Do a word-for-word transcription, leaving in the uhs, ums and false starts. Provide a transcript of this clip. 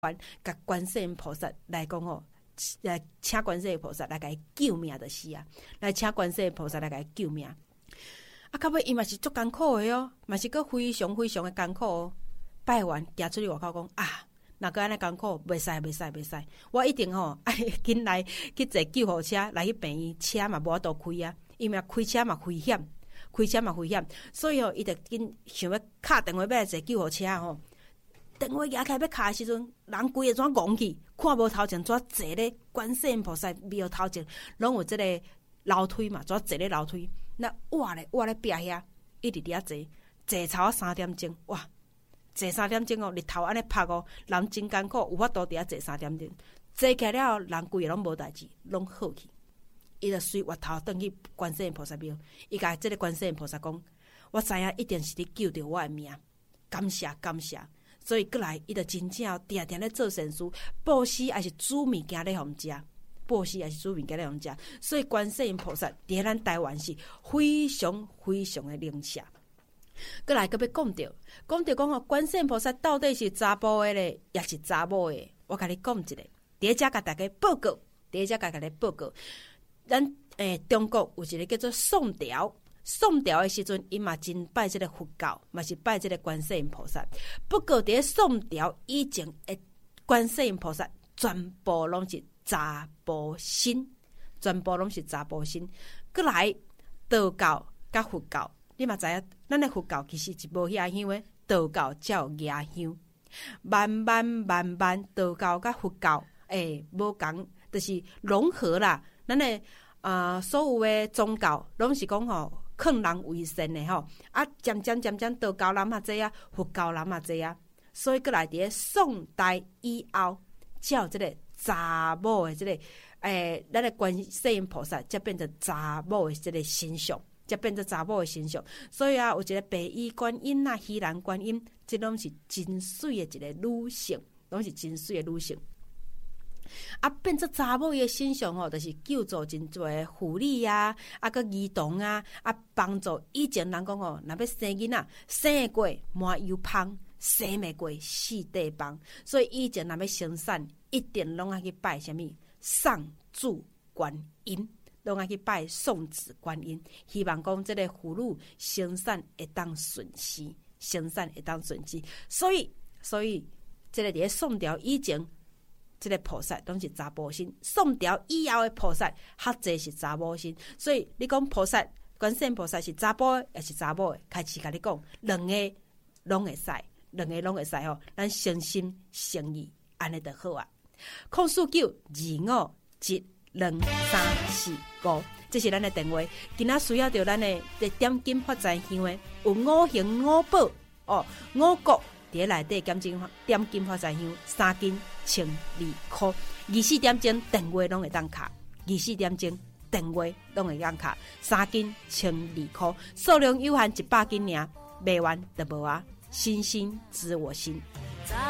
甲观世音菩萨来讲吼，来请观世音菩萨来甲伊救命就是啊，来请观世音菩萨来甲伊救命。啊，到尾伊嘛是足艰苦的哦，嘛是个非常非常的艰苦哦。拜完行出去外口讲啊，若个安尼艰苦，袂使袂使袂使，我一定吼爱紧来去坐救护车来去病院，车嘛无法度开啊，因为开车嘛危险，开车嘛危险，所以吼伊就紧想要敲电话要来坐救护车吼。电话举起来要敲的时阵，人规个怎戆去，看无头前怎坐咧观世音菩萨庙头前，拢有即个楼梯嘛，怎坐咧楼梯，那哇咧哇咧壁遐，一直伫遐坐，坐超啊三点钟，哇，坐三点钟哦，日头安尼晒哦，人真艰苦，有法度伫遐坐三点钟，坐起来了，人规个拢无代志，拢好去，伊就随月头转去观世音菩萨庙，伊甲即个观世音菩萨讲，我知影一定是你救着我的命，感谢感谢。所以过来，伊就真正定定咧做善事，布施也是煮物件咧互食，布施也是煮物件咧互食。所以观世音菩萨伫咱台湾是非常非常的灵舍。过来，佮要讲到，讲到讲哦，观世音菩萨到底是查甫的咧，也是查某的？我甲你讲一个，第一只甲大家报告，第一只甲大家报告，咱诶、欸、中国有一个叫做宋朝。宋朝的时阵，伊嘛真拜这个佛教，嘛是拜这个观世音菩萨。不过伫宋朝以前的观世音菩萨，全部拢是查甫身，全部拢是查甫身。过来道教甲佛教，你嘛知影，咱的佛教其实是无遐香的，道教才有遐香。万万万万道教甲佛教，诶、欸，无共，就是融合啦。咱的啊、呃，所有的宗教拢是讲吼。劝人为善的吼，啊，渐渐渐渐道教人嘛济啊，佛教人嘛济啊，所以过来伫宋代以后，才有即个查某的即、这个诶，咱的观世音菩萨才变成查某的即个形象，才变成查某的形象。所以啊，有一个白衣观音啊、稀兰观音，这拢是真水的一个女性，拢是真水的女性。啊，变做查某的形象吼，就是救助真侪妇女啊，啊个儿童啊，啊帮助以前人讲吼，若要生囡仔，生会过满油芳，生袂过四地帮，所以以前若要生产，一定拢爱去拜什么上主观音，拢爱去拜送子观音，希望讲这个妇女生产会当顺时，生产会当顺时，所以所以这个伫宋朝以前。这个菩萨都是查甫身，宋朝以后的菩萨较侪是查某身，所以你讲菩萨、观世音菩萨是查甫的，也是查某的，开始甲你讲，两个拢会使，两个拢会使吼，咱诚心诚意，安尼就好啊。空四九二五一两三四五，这是咱的电话。今仔需要着咱的点金发财香的，有五行五宝哦，五谷。伫内底点金点金发财香三斤千二块，二四点钟电话拢会当卡，二四点钟电话拢会当卡，三斤千二块，数量有限一百斤尔，卖完就无啊，星星知我心。